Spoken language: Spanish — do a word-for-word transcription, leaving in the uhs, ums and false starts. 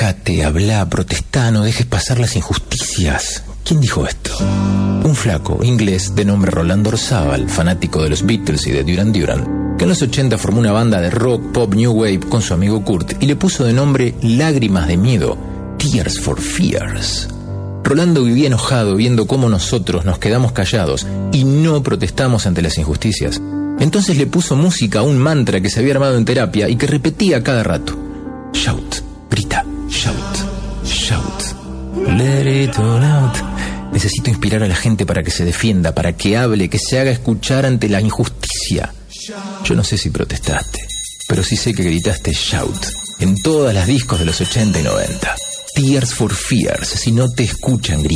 Quejate, hablá, protestá, no dejes pasar las injusticias. ¿Quién dijo esto? Un flaco inglés de nombre Rolando Orzábal, fanático de los Beatles y de Duran Duran, que en los ochenta formó una banda de rock, pop, new wave con su amigo Kurt y le puso de nombre Lágrimas de Miedo, Tears for Fears. Rolando vivía enojado viendo cómo nosotros nos quedamos callados y no protestamos ante las injusticias. Entonces le puso música a un mantra que se había armado en terapia y que repetía cada rato. Shout, grita, shout, shout, let it all out. Necesito inspirar a la gente para que se defienda, para que hable, que se haga escuchar ante la injusticia. Yo no sé si protestaste, pero sí sé que gritaste shout en todas las discos de los ochenta y noventa. Tears for Fears, si no te escuchan gritar.